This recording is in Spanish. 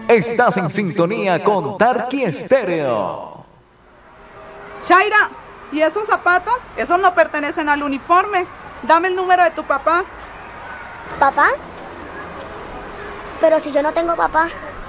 Estás en sintonía con Tarqui Estéreo. Shaira, ¿y esos zapatos? Esos no pertenecen al uniforme. Dame el número de tu papá. ¿Papá? Pero si yo no tengo papá.